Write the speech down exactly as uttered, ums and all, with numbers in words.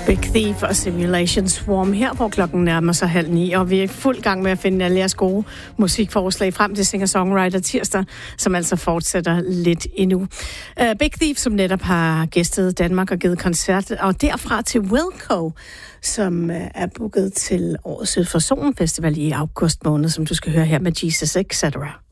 Big Thief og Simulation Swarm her, hvor klokken nærmer sig halv ni, og vi er i fuld gang med at finde alle jeres gode musikforslag frem til Singer-Songwriter Tirsdag, som altså fortsætter lidt endnu. Uh, Big Thief, som netop har gæstet Danmark og givet koncert, og derfra til Wilco, som uh, er booket til årets Syd for Solen Festival i august måned, som du skal høre her med Jesus et cetera